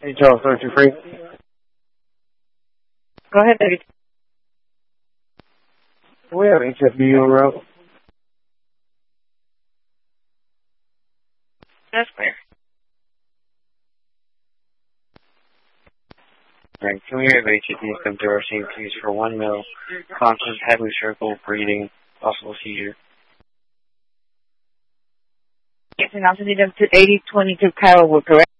Hey, Charles, aren't you free? Go ahead, baby. We have HFB on route. That's clear. Right, can we have HFB come to our scene, please, for 1 mil, conscious, heavily circle, breathing, possible seizure. Yes, and also need them to 8022 Carolwood, correct?